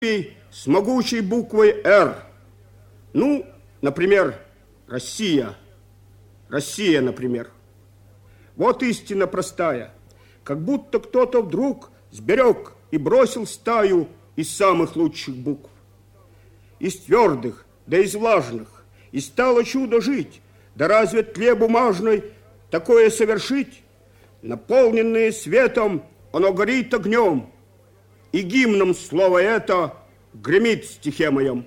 с могучей буквой «Р». Ну, например, Россия. Россия, например. Вот истина простая. Как будто кто-то вдруг сберег и бросил стаю из самых лучших букв. Из твердых, да из влажных. И стало чудо жить. Да разве тле бумажной такое совершить? Наполненное светом, оно горит огнем. И гимном слово это гремит в стихе моем.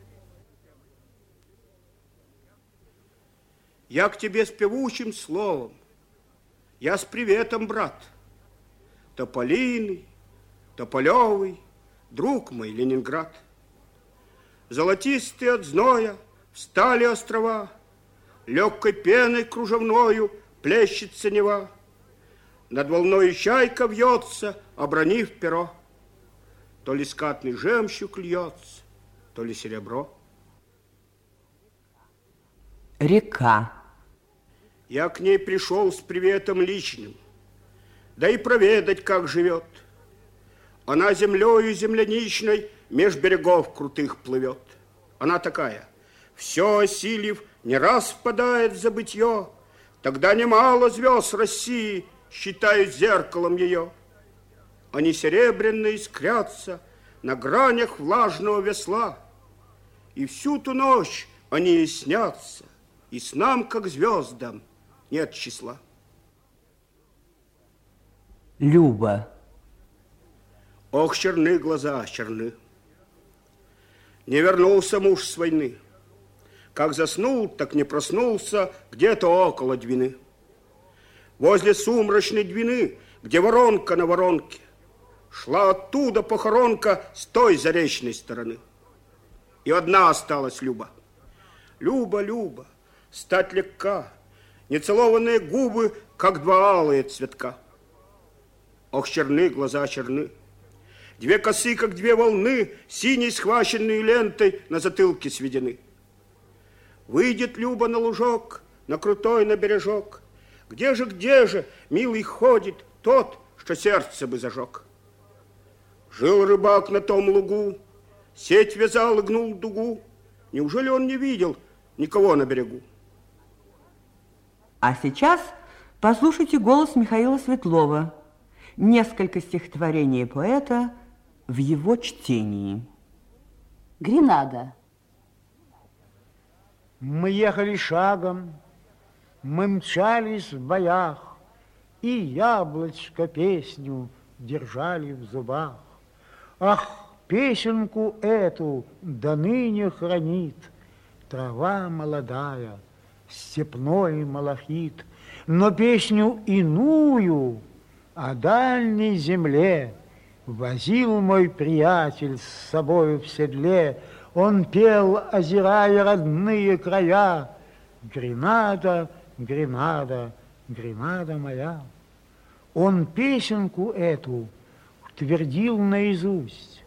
Я к тебе с певучим словом, я с приветом, брат. Тополиный, тополевый, друг мой Ленинград. Золотистые от зноя встали острова, легкой пеной кружевною плещется Нева. Над волною чайка вьется, обронив перо. То ли скатный жемчуг льется, то ли серебро. Река. Я к ней пришел с приветом личным, да и проведать, как живет. Она землею земляничной меж берегов крутых плывет. Она такая, все осилив, не раз впадает в забытье. Тогда немало звезд России считают зеркалом ее. Они серебряно искрятся на гранях влажного весла. И всю ту ночь они и снятся, и снам, как звездам, нет числа. Люба. Ох, черны глаза, черны. Не вернулся муж с войны. Как заснул, так не проснулся где-то около Двины. Возле сумрачной Двины, где воронка на воронке, шла оттуда похоронка с той заречной стороны. И одна осталась Люба. Люба, Люба, стать легка, нецелованные губы, как два алые цветка. Ох, черны глаза, черны. Две косы, как две волны, синей схваченной лентой на затылке сведены. Выйдет Люба на лужок, на крутой, на бережок. Где же, милый, ходит тот, что сердце бы зажег? Жил рыбак на том лугу, сеть вязал и гнул дугу. Неужели он не видел никого на берегу? А сейчас послушайте голос Михаила Светлова. Несколько стихотворений поэта в его чтении. Гренада. Мы ехали шагом, мы мчались в боях, и яблочко песню держали в зубах. Ах, песенку эту до ныне хранит трава молодая, степной малахит, но песню иную о дальней земле возил мой приятель с собою в седле. Он пел, озирая родные края: Гренада, Гренада, Гренада моя. Он песенку эту твердил наизусть.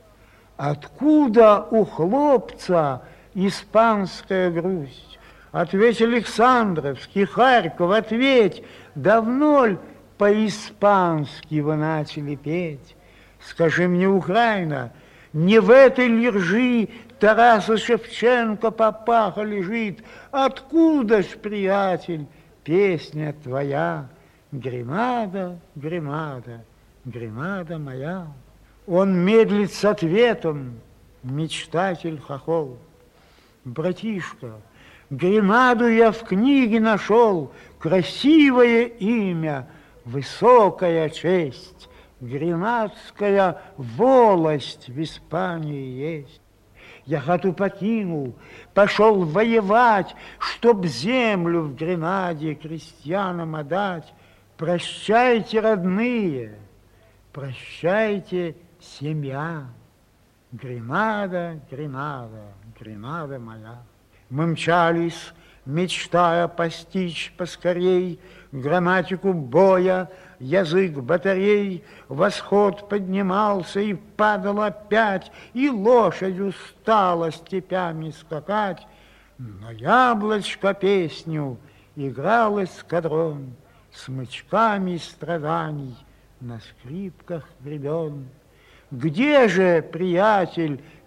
Откуда у хлопца испанская грусть? Ответь, Александровский, Харьков, ответь, давно ль по-испански вы начали петь? Скажи мне, Украина, не в этой ли ржи Тараса Шевченко папаха лежит? Откуда ж, приятель, песня твоя? Гренада, Гренада, Гренада моя. Он медлит с ответом, мечтатель хохол. Братишка, Гренаду я в книге нашел, красивое имя, высокая честь. Гренадская волость в Испании есть. Я хату покинул, пошел воевать, чтоб землю в Гренаде крестьянам отдать. Прощайте, родные, прощайте, семья. Гренада, Гренада, Гренада моя. Мы мчались, мечтая постичь поскорей грамматику боя, язык батарей. Восход поднимался и падал опять, и лошадь устала степями скакать. Но яблочко песню играл эскадрон, смычками страданий на скрипках гребен. Где же, приятель,